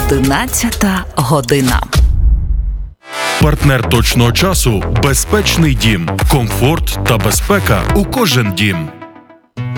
11 година. Партнер точного часу – безпечний дім. Комфорт та безпека у кожен дім.